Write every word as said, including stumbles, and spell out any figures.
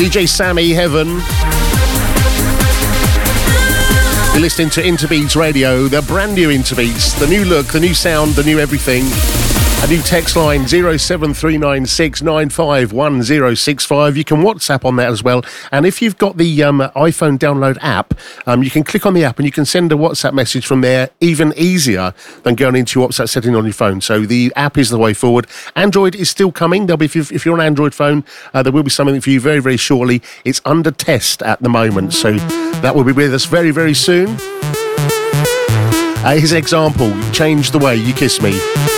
D J Sammy, Heaven. You're listening to Interbeats Radio, the brand new Interbeats, the new look, the new sound, the new everything. A new text line, zero seven three nine six nine five one zero six five. You can WhatsApp on that as well. And if you've got the um, iPhone download app, um, you can click on the app and you can send a WhatsApp message from there even easier than going into your WhatsApp setting on your phone. So the app is the way forward. Android is still coming. There'll be, if, you, if you're on an Android phone, uh, there will be something for you very, very shortly. It's under test at the moment. So that will be with us very, very soon. Uh, his example, Change the Way You Kiss Me.